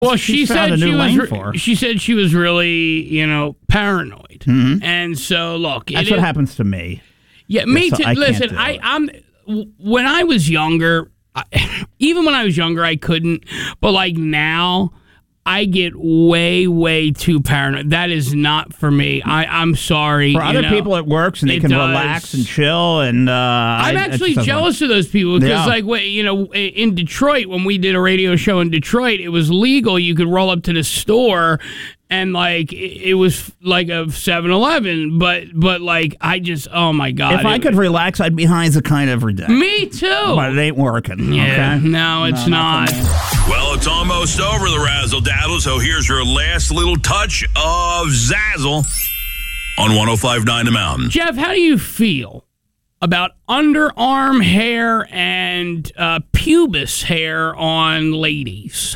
Well, she said she was really, paranoid. Mm-hmm. And so, look. That's what happens to me. Yeah, me too. Listen, when I was younger, even when I was younger, I couldn't. But like now, I get way, way too paranoid. That is not for me. I'm sorry. For other people, it works, and they can relax and chill. And I'm actually jealous of those people because, in Detroit, when we did a radio show in Detroit, it was legal. You could roll up to the store. And, it was like a 7-Eleven, but I just, oh, my God. If I could relax, I'd be high as a kite every day. Me, too. But it ain't working, yeah, okay? No, it's not. Well, it's almost over, the Razzle Dazzle, so here's your last little touch of Zazzle on 105.9 The Mountain. Jeff, how do you feel about underarm hair and pubis hair on ladies?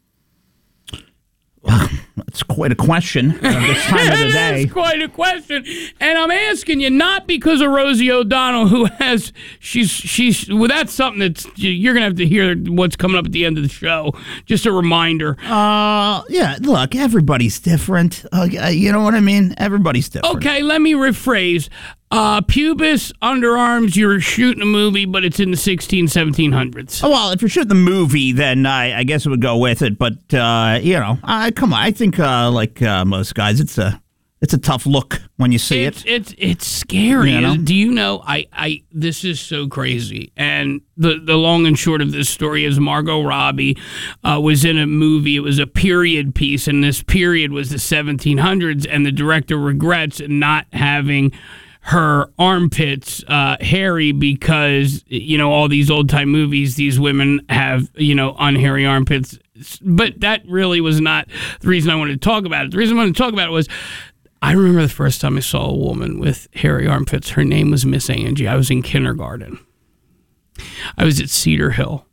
It's quite a question this time of the day. It is quite a question. And I'm asking you not because of Rosie O'Donnell, who has, well, that's something that you're going to have to hear what's coming up at the end of the show. Just a reminder. Yeah, look, everybody's different. You know what I mean? Everybody's different. Okay, let me rephrase. Pubis, underarms, you're shooting a movie, but it's in the 1700s. Oh, well, if you're shooting the movie, then I guess it would go with it. But, come on. I think, most guys, it's a tough look when you see it. It's scary. Do you know, this is so crazy. And the long and short of this story is Margot Robbie was in a movie. It was a period piece, and this period was the 1700s, and the director regrets not having her armpits hairy because, all these old-time movies, these women have, unhairy armpits. But that really was not the reason I wanted to talk about it. The reason I wanted to talk about it was I remember the first time I saw a woman with hairy armpits. Her name was Miss Angie. I was in kindergarten. I was at Cedar Hill.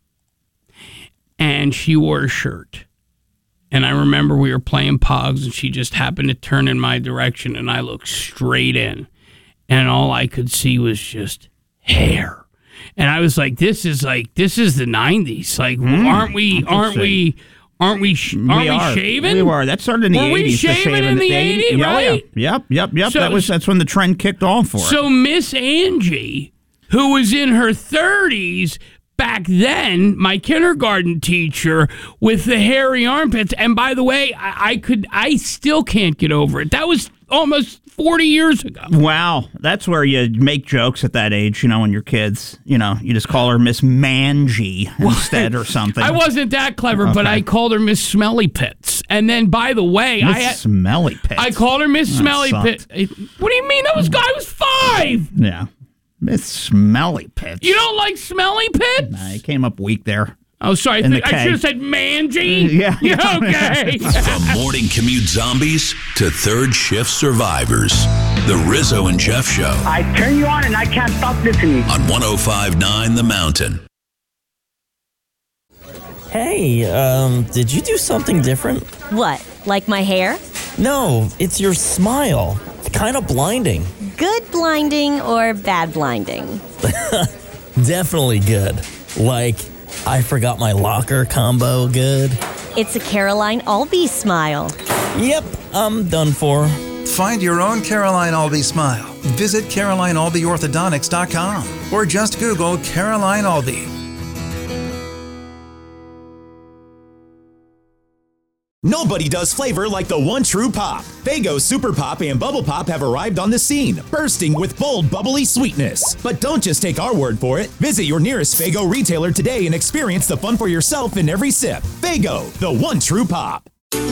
And she wore a shirt. And I remember we were playing Pogs, and she just happened to turn in my direction, and I looked straight in. And all I could see was just hair. And I was like, this is the 90s. Like, aren't we shaving? We were. That started in the 80s. Were we shaving in the 80s, right? Yep. So, that's when the trend kicked off for it. So Miss Angie, who was in her 30s, back then, my kindergarten teacher with the hairy armpits, and by the way, I still can't get over it. That was almost 40 years ago. Wow. That's where you make jokes at that age, when you're kids. You just call her Miss Mangy instead or something. I wasn't that clever, but I called her Miss Smelly Pits. And then, by the way, Smelly Pits. I called her Miss Smelly Pits. What do you mean? I was 5. Yeah. Miss Smelly Pits. You don't like Smelly Pits? Nah, it came up weak there. Oh, sorry. I should have said Mangy. Yeah. Okay. From morning commute zombies to third shift survivors, the Rizzo and Jeff Show. I turn you on and I can't stop listening. On 105.9 The Mountain. Hey, did you do something different? What, like my hair? No, it's your smile. It's kind of blinding. Good blinding or bad blinding? Definitely good. Like, I forgot my locker combo good. It's a Caroline Albee smile. Yep, I'm done for. Find your own Caroline Albee smile. Visit CarolineAlbeeOrthodontics.com or just Google Caroline Albee. Nobody does flavor like the one true pop. Faygo Super Pop and Bubble Pop have arrived on the scene, bursting with bold, bubbly sweetness. But don't just take our word for it. Visit your nearest Faygo retailer today and experience the fun for yourself in every sip. Faygo, the one true pop.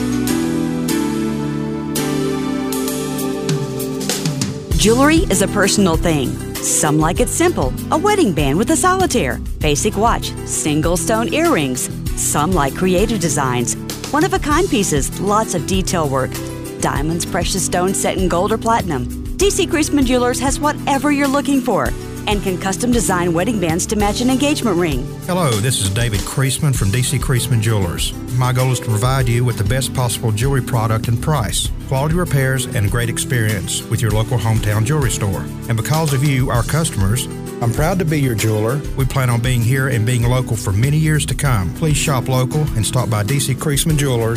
Jewelry is a personal thing. Some like it simple, a wedding band with a solitaire, basic watch, single stone earrings. Some like creative designs, one-of-a-kind pieces, lots of detail work. Diamonds, precious stones set in gold or platinum. DC Creasman Jewelers has whatever you're looking for and can custom design wedding bands to match an engagement ring. Hello, this is David Creasman from DC Creasman Jewelers. My goal is to provide you with the best possible jewelry product and price, quality repairs, and a great experience with your local hometown jewelry store. And because of you, our customers, I'm proud to be your jeweler. We plan on being here and being local for many years to come. Please shop local and stop by DC Creasman Jewelers